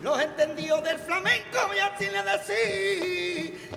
los entendidos del flamenco y así le decís